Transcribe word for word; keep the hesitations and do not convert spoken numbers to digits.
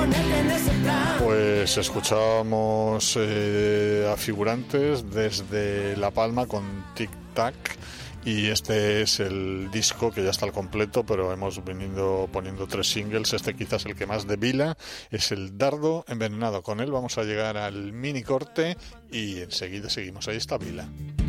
Pues escuchábamos eh, a Figurantes desde La Palma con Tic Tac, y este es el disco que ya está al completo, pero hemos venido poniendo tres singles. Este quizás el que más debila es el Dardo Envenenado. Con él vamos a llegar al mini corte y enseguida seguimos. Ahí está Vila.